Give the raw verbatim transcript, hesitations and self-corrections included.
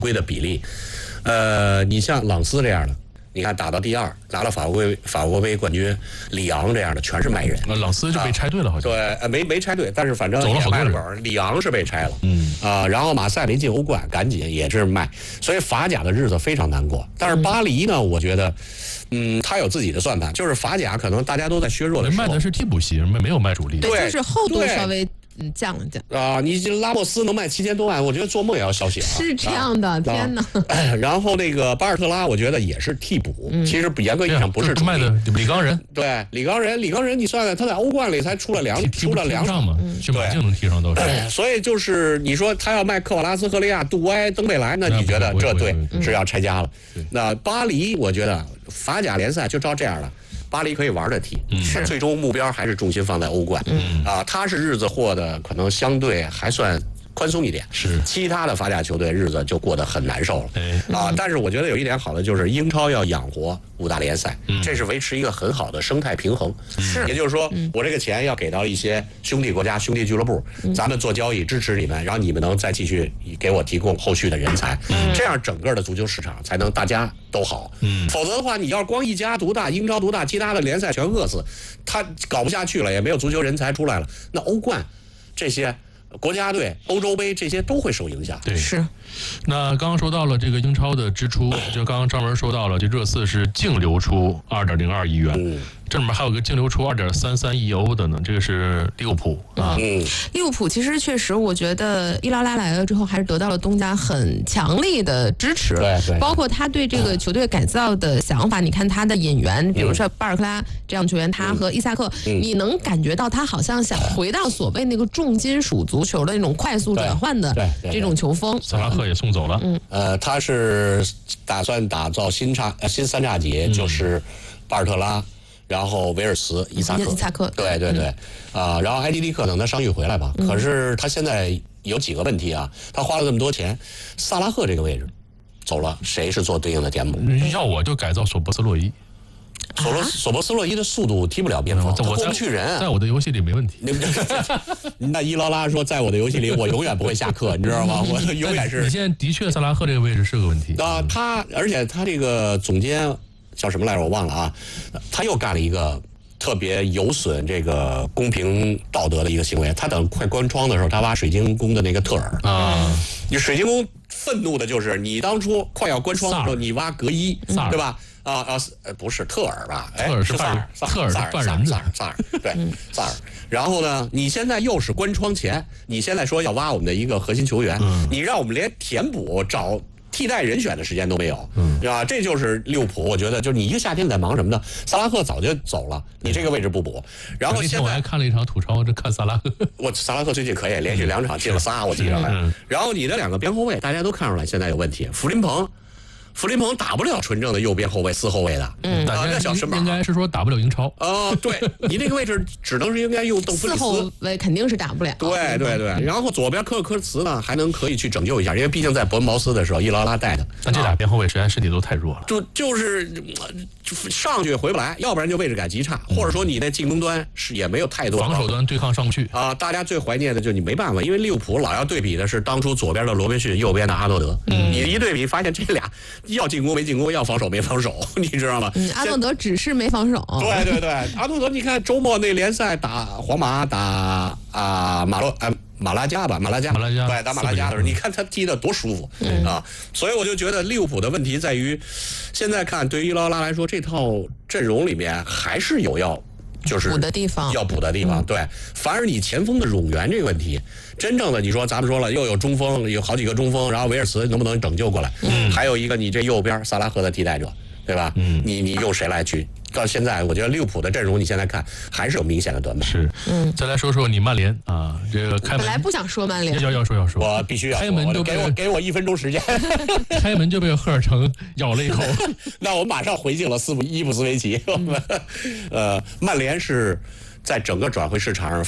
归的比例。呃，你像朗斯这样的，你看打到第二，拿了法国杯法国杯冠军，里昂这样的全是卖人。 呃，朗斯就被拆队了，好像。 对，呃，没没拆队，但是反正走了好多人。 本里昂是被拆了，嗯啊、呃，然后马赛没进欧冠，赶紧也是卖，所以法甲的日子非常难过。但是巴黎呢，我觉得，嗯，他有自己的算盘，就是法甲可能大家都在削弱的时候， 卖的是替补席，没没有卖主力。 对，就是厚度稍微。嗯，降了降啊、呃！你这拉莫斯能卖七千多万，我觉得做梦也要消息啊！ 是这样的，啊、天哪！ 然后那个巴尔特拉，我觉得也是替补，嗯、其实严格意义上不是主力。 卖的李刚仁， 对，李刚仁，李刚仁，你算算，他在欧冠里才出了两出了两场嘛，去马竞能踢上都是。 所以就是你说他要卖科瓦拉斯、赫利亚、杜埃、登贝莱，那你觉得这队是要拆家了？那巴黎，我觉得法甲联赛就照这样了。巴黎可以玩的踢，嗯，最终目标还是重心放在欧冠，嗯啊，他是日子过得可能相对还算宽松一点， 是， 其他的法甲球队日子就过得很难受了， 哎、 啊，但是我觉得有一点好的就是英超要养活五大联赛，嗯、这是维持一个很好的生态平衡， 是， 也就是说，嗯、我这个钱要给到一些兄弟国家、兄弟俱乐部，嗯、咱们做交易支持你们，然后你们能再继续给我提供后续的人才，嗯、这样整个的足球市场才能大家都好，嗯，否则的话，你要光一家独大，英超独大，其他的联赛全饿死，他搞不下去了，也没有足球人才出来了，那欧冠这些国家队、欧洲杯这些都会受影响。 对， 是。 那刚刚说到了这个英超的支出，就刚刚张文说到了，这热刺是净流出二点零二亿元。嗯，这里面还有个净流出二点三三亿欧的呢，这个是利物浦啊。 嗯，利物浦其实确实，我觉得伊拉拉来了之后，还是得到了东家很强力的支持。 对对。 包括他对这个球队改造的想法，你看他的引援，比如说巴尔克拉这样球员，他和伊萨克， 嗯、 你能感觉到他好像想回到所谓那个重金属足球的那种快速转换的这种球风。 萨拉赫也送走了。 嗯。 呃，他是打算打造新差新三叉戟，嗯、就是巴尔特拉。然后维尔茨、伊萨克， 伊萨克， 对对对，啊、呃，然后埃迪利克等他伤愈回来吧。嗯、可是他现在有几个问题啊，他花了这么多钱，萨拉赫这个位置走了，谁是做对应的填补？ 要我就改造索博斯洛伊。 索罗索博斯洛伊的速度踢不了边锋，他过不去人、啊。 在我的游戏里没问题。 那伊劳拉说，在我的游戏里，我永远不会下课，你知道吗？我永远是。 你现在的确萨拉赫这个位置是个问题。 啊、呃，他而且他这个总监。叫什么来着？我忘了啊！他又干了一个特别有损这个公平道德的一个行为。他等快关窗的时候，他挖水晶宫的那个特尔啊，你水晶宫愤怒的就是你当初快要关窗的时候，你挖格伊，对吧？啊啊，不是特尔吧？ 特尔是萨尔， 特尔是犯人萨尔，萨尔对萨尔。然后呢，你现在又是关窗前，你现在说要挖我们的一个核心球员，你让我们连填补找。替代人选的时间都没有，嗯，啊，这就是利物浦。我觉得，就是你一个夏天在忙什么呢？萨拉赫早就走了，你这个位置不补。然后现在我还看了一场土超，这看萨拉赫， 我萨拉赫最近可以连续两场进了仨，我记着来。嗯、然后你的两个边后卫，大家都看出来现在有问题，弗林鹏。弗林鹏打不了纯正的右边后卫、四后卫的， 嗯， 啊，那小身板应该是说打不了英超。 哦，对，你那个位置只能是应该用邓弗里斯， 四后卫肯定是打不了。 对对对，然后左边科克科茨呢，还能可以去拯救一下，因为毕竟在伯恩茅斯的时候，伊劳拉带的。 但这俩边后卫实际上身体都太弱了， 就就是上去回不来，要不然就位置感极差，或者说你那进攻端是也没有太多防守端对抗上不去啊。大家最怀念的就你没办法，因为利物浦老要对比的是当初左边的罗宾逊，右边的阿诺德，嗯，你一对比发现这俩要进攻没进攻。要防守没防守，你知道吗？ 嗯，阿诺德只是没防守。 对对对，阿诺德，你看周末那联赛打皇马打啊马洛啊马拉加吧，马拉加， 马拉加对打马拉加的时候，你看他踢得多舒服、嗯、啊！所以我就觉得利物浦的问题在于，现在看对于伊劳拉来说，这套阵容里面还是有要。就是补的地方， 要补的地方，嗯、对。反而你前锋的冗员这个问题，真正的你说，咱们说了，又有中锋，有好几个中锋，然后维尔茨能不能拯救过来？嗯，还有一个你这右边萨拉赫的替代者，对吧？嗯，你你用谁来去？到现在，我觉得利物浦的阵容，你现在看还是有明显的短板。 是，嗯。再来说说你曼联啊，这个开门。 本来不想说曼联， 要要说要说， 我必须要开门就给我给我一分钟时间， 开门就被赫尔城咬了一口。 那我马上回敬了斯普伊布斯维奇。嗯、呃，曼联是在整个转会市场上